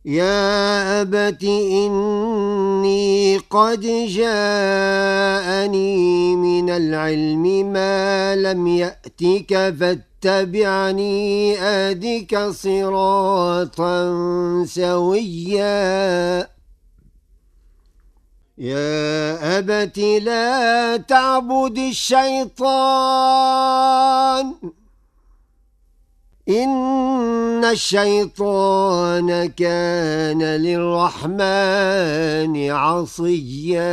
يا أبت إني قد جاءني من العلم ما لم يأتك فاتبعني أهدك صراطا سويا يا أبت لا تعبد الشيطان إن الشيطان كان للرحمن عصيا